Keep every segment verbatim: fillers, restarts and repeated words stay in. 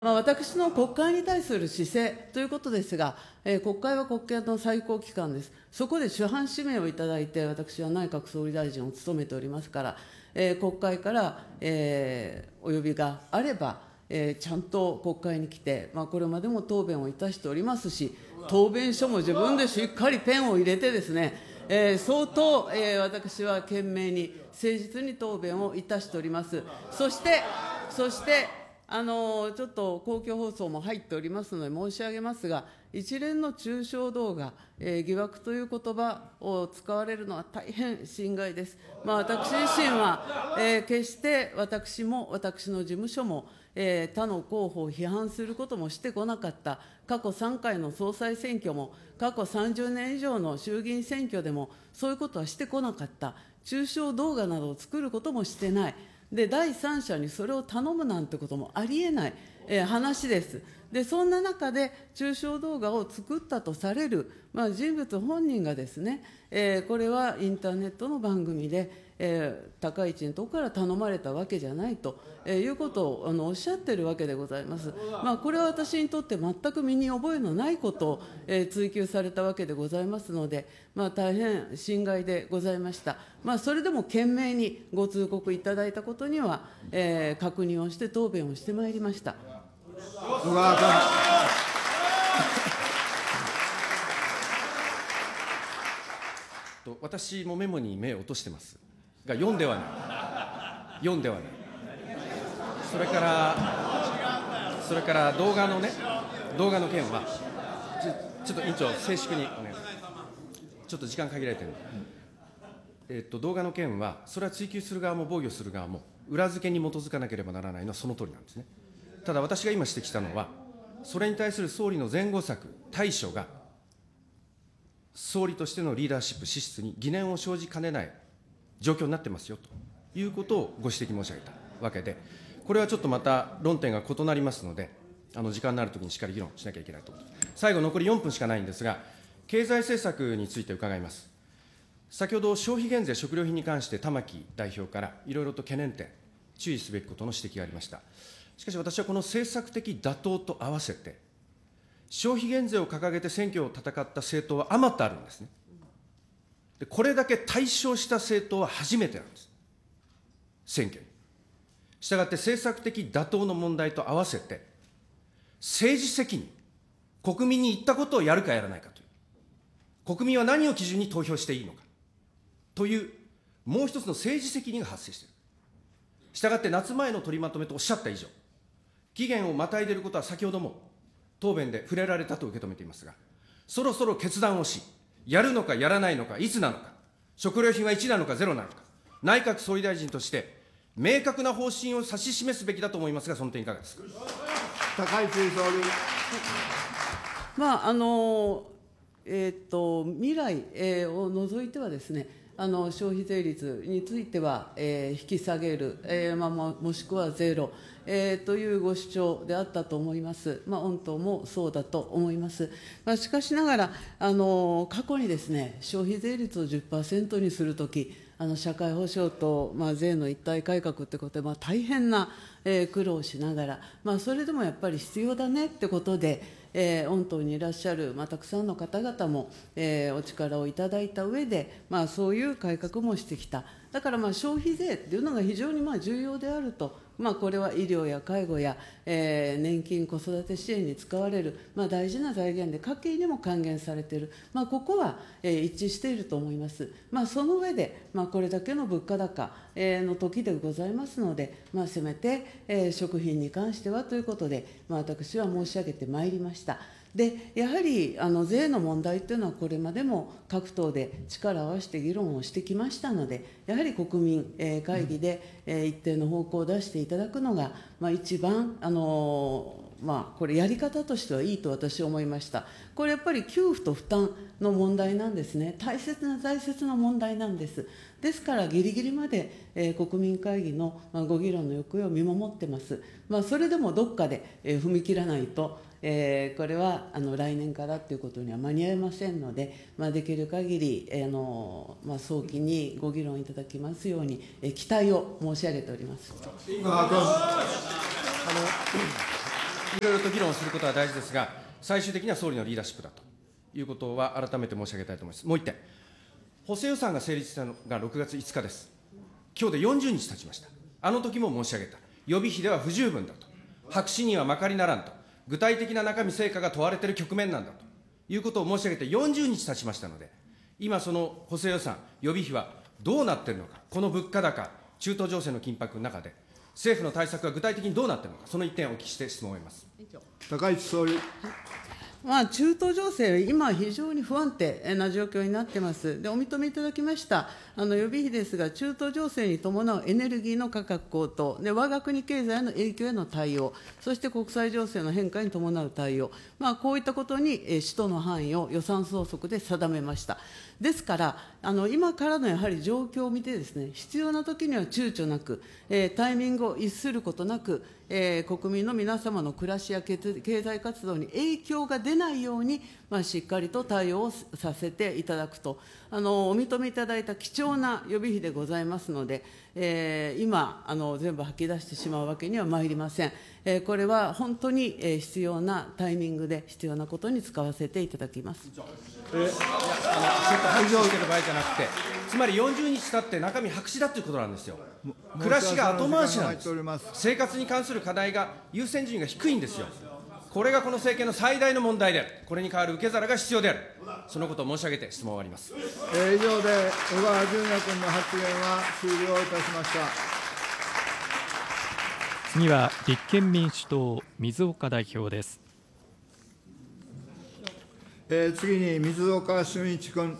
まあ、私の国会に対する姿勢ということですが、えー、国会は国会の最高機関です。そこで主犯指名をいただいて、私は内閣総理大臣を務めておりますから、えー、国会から、えー、お呼びがあれば、えー、ちゃんと国会に来て、まあ、これまでも答弁をいたしておりますし、答弁書も自分でしっかりペンを入れてですね、えー、相当、えー、私は懸命に、誠実に答弁をいたしております。そして、そして、あのちょっと公共放送も入っておりますので申し上げますが、一連の中傷動画、えー、疑惑という言葉を使われるのは大変心外です。まあ、私自身は、えー、決して私も私の事務所も、えー、他の候補を批判することもしてこなかった、過去さんかいの総裁選挙も、過去さんじゅうねん以上の衆議院選挙でも、そういうことはしてこなかった、中傷動画などを作ることもしてない。で、第三者にそれを頼むなんてこともありえない、えー、話です。で、そんな中で、中傷動画を作ったとされる、まあ、人物本人がですね、えー、これはインターネットの番組で、えー、高市のところから頼まれたわけじゃないと、えー、いうことをあのおっしゃってるわけでございます。まあ、これは私にとって全く身に覚えのないことを、えー、追及されたわけでございますので、まあ、大変心外でございました。まあ、それでも懸命にご通告いただいたことには、えー、確認をして答弁をしてまいりました。 野川君。 私もメモに目を落としてますが、読んではない、読んではない、それから、それから動画のね、動画の件は、ちょちょっと委員長、静粛にお願いします。ちょっと時間限られてるので、えっと、動画の件は、それは追及する側も防御する側も、裏付けに基づかなければならないのはその通りなんですね。ただ、私が今指摘したのは、それに対する総理の前後策、対処が、総理としてのリーダーシップ、資質に疑念を生じかねない状況になってますよということをご指摘申し上げたわけで、これはちょっとまた論点が異なりますので、あの時間のあるときにしっかり議論しなきゃいけないと思います。最後、残りよんぷんしかないんですが、経済政策について伺います。先ほど消費減税、食料品に関して玉木代表からいろいろと懸念点、注意すべきことの指摘がありました。しかし私はこの政策的妥当と合わせて、消費減税を掲げて選挙を戦った政党はあまたあるんですね。で、これだけ大勝した政党は初めてなんです。選挙に。したがって政策的妥当の問題と合わせて、政治責任、国民に言ったことをやるかやらないかという、国民は何を基準に投票していいのかという、もう一つの政治責任が発生している。したがって夏前の取りまとめとおっしゃった以上、期限をまたいでいることは先ほども答弁で触れられたと受け止めていますが、そろそろ決断をし、やるのかやらないのか、いつなのか、食料品はいちなのかゼロなのか、内閣総理大臣として明確な方針を指し示すべきだと思いますが、その点いかがですか。 高市総理。 まああのえー、っと未来、えー、を除いてはですね、あの消費税率については、えー、引き下げる、えーまあ、ももしくはゼロ、えー、というご主張であったと思います。まあ、御党もそうだと思います。まあ、しかしながら、あの過去にですね、消費税率を じゅっパーセント にするとき、あの社会保障と、まあ、税の一体改革ってことで、まあ、大変な、えー、苦労をしながら、まあ、それでもやっぱり必要だねってことで、えー、御党にいらっしゃる、まあ、たくさんの方々も、えー、お力をいただいた上で、まあ、そういう改革もしてきた。だからまあ消費税っていうのが非常にまあ重要であると、まあ、これは医療や介護や、えー、年金、子育て支援に使われる、まあ、大事な財源で家計にも還元されている、まあ、ここは、えー、一致していると思います。まあ、その上で、まあ、これだけの物価高、えー、の時でございますので、まあ、せめて、えー、食品に関してはということで、まあ、私は申し上げてまいりました。でやはりあの税の問題というのは、これまでも各党で力を合わせて議論をしてきましたので、やはり国民、えー、会議で、えー、一定の方向を出していただくのが、まあ、一番、あのーまあ、これ、やり方としてはいいと私は思いました。これやっぱり給付と負担の問題なんですね、大切な大切な問題なんです。ですから、ぎりぎりまで、えー、国民会議の、まあ、ご議論の行方を見守ってます。まあ、それでもどっかで、えー、踏み切らないと、えー、これはあの来年からということには間に合いませんので、まあ、できる限り、えーのまあ、早期にご議論いただきますように、えー、期待を申し上げております。 あのいろいろと議論することは大事ですが、最終的には総理のリーダーシップだということは改めて申し上げたいと思います。もう一点、補正予算が成立したのがろくがついつかです。今日でよんじゅうにち経ちました。あの時も申し上げた、予備費では不十分だと、白紙にはまかりならんと、具体的な中身、成果が問われている局面なんだということを申し上げてよんじゅうにち経ちましたので、今、その補正予算、予備費はどうなっているのか、この物価高、中東情勢の緊迫の中で、政府の対策は具体的にどうなっているのか、その一点をお聞きして質問を終えます。 高市総理。 まあ、中東情勢、今、非常に不安定な状況になっています。で、お認めいただきましたあの予備費ですが、中東情勢に伴うエネルギーの価格高騰、で我が国経済の影響への対応、そして国際情勢の変化に伴う対応、まあ、こういったことに、えー、使途の範囲を予算総則で定めました。ですから、あの今からのやはり状況を見てですね、必要なときには躊躇なく、えー、タイミングを逸することなく、えー、国民の皆様の暮らしや経済活動に影響が出ないように、まあ、しっかりと対応させていただくと、あのお認めいただいた貴重な予備費でございますので、えー、今あの、全部吐き出してしまうわけにはまいりません。えー、これは本当に、えー、必要なタイミングで、必要なことに使わせていただきます。 えー、いやあの排除している場合じゃなくて、つまりよんじゅうにち経って中身白紙だということなんですよ。暮らしが後回しなんです。生活に関する課題が優先順位が低いんですよ。これがこの政権の最大の問題である。これに代わる受け皿が必要である。そのことを申し上げて質問を終わります。 えー、以上で小川淳也君の発言は終了いたしました。 次は立憲民主党、水岡代表です。 えー、次に水岡俊一君。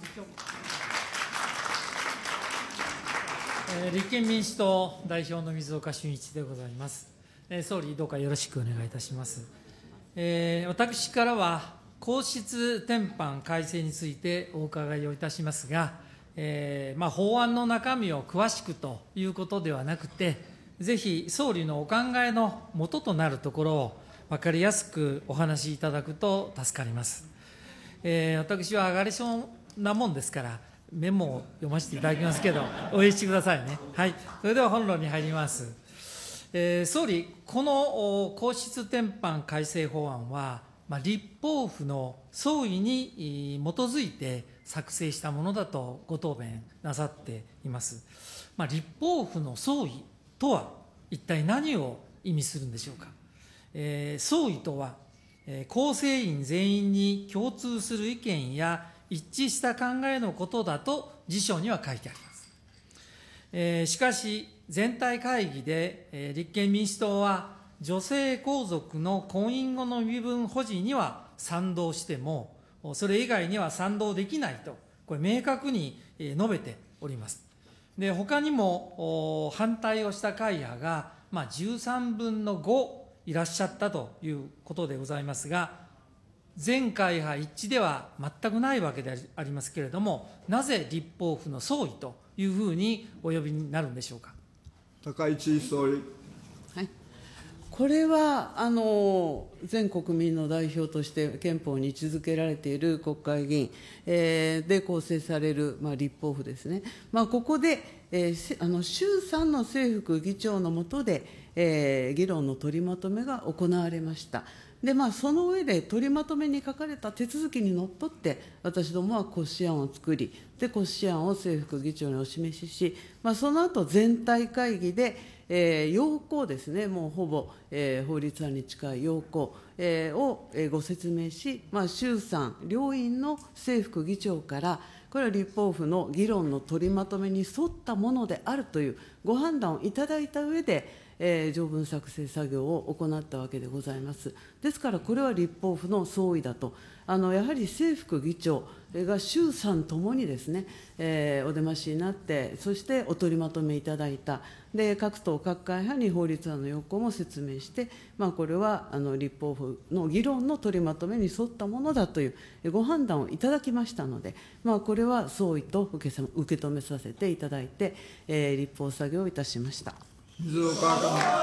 えー、立憲民主党代表の水岡俊一でございます。えー、総理、どうかよろしくお願いいたします。えー、私からは、皇室典範改正についてお伺いをいたしますが、えーまあ、法案の中身を詳しくということではなくて、ぜひ総理のお考えの元となるところを分かりやすくお話しいただくと助かります。えー、私は上がりそうなもんですから、メモを読ませていただきますけど、お許しくださいね。はい、それでは本論に入ります。えー、総理、この皇室典範改正法案は、まあ、立法府の総意に基づいて作成したものだとご答弁なさっています。まあ、立法府の総意とは、一体何を意味するんでしょうか。えー、総意とは、えー、構成員全員に共通する意見や一致した考えのことだと辞書には書いてあります。えー、しかし、全体会議で、えー、立憲民主党は、女性皇族の婚姻後の身分保持には賛同しても、それ以外には賛同できないと、これ、明確に述べております。で、他にも反対をした会派が、まあ、じゅうさんぶんのごいらっしゃったということでございますが、全会派一致では全くないわけでありますけれども、なぜ立法府の総意というふうにお呼びになるんでしょうか。 高市総理。 はい、これはあの全国民の代表として憲法に位置づけられている国会議員、えー、で構成される、まあ、立法府ですね、まあ、ここで、えー、あの衆参の正副議長の下で、えー、議論の取りまとめが行われました。でまあ、その上で取りまとめに書かれた手続きにのっとって、私どもは骨子案を作り、で骨子案を正副議長にお示しし、まあ、その後全体会議で、えー、要項ですね、もうほぼ、えー、法律案に近い要項、えー、を、えー、ご説明し、まあ、衆参両院の正副議長から、これは立法府の議論の取りまとめに沿ったものであるというご判断をいただいた上で、えー、条文作成作業を行ったわけでございます。ですから、これは立法府の総意だと、あのやはり正副議長が衆参ともにですね、えー、お出ましになって、そしてお取りまとめいただいた、で各党、各会派に法律案の要項も説明して、まあ、これはあの立法府の議論の取りまとめに沿ったものだというご判断をいただきましたので、まあ、これは総意と受け受け止めさせていただいて、えー、立法作業をいたしました。 水岡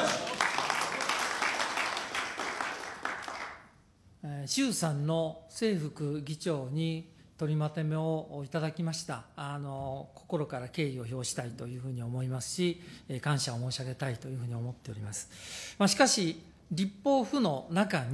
君。衆参の正副議長に取りまとめをいただきました。あの心から敬意を表したいというふうに思いますし、感謝を申し上げたいというふうに思っております。まあ、しかし、 立法府の中に